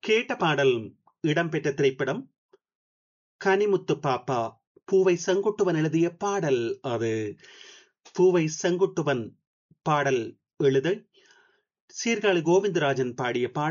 கேட்ட பாடல் இடம்பெற்ற திரைப்படம் கனிமுத்து பாப்பா. பூவை செங்குட்டுவன் எழுதிய பாடல் அது. பூவை செங்குட்டுவன் பாடல் எழுத சீர்காழி கோவிந்தராஜன் பாடிய பாடல்